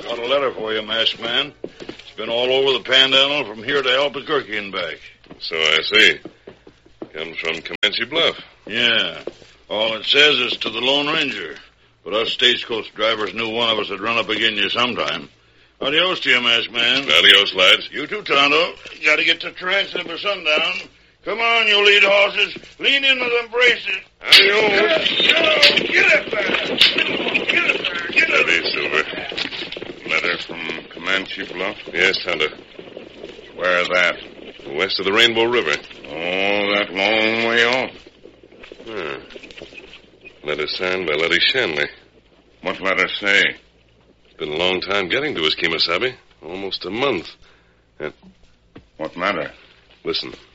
Got a letter for you, masked man. It's been all over the Panhandle from here to Albuquerque and back. So I see. Comes from Comanche Bluff. Yeah. All it says is to the Lone Ranger. But us stagecoach drivers knew one of us would run up against you sometime. Adios to you, masked man. Adios, lads. You too, Tonto. You gotta get to Tarantula by sundown. Come on, you lead horses. Lean into them braces. Adios. Get up there. Get up there. Get up Steady, Silver. Letter from Comanche Bluff? Yes, Tonto. Where that? West of the Rainbow River. Oh, that long way off. Letter signed by Letty Shanley. What letter say? It's been a long time getting to us, Kemosabe. Almost a month. What matter? Listen.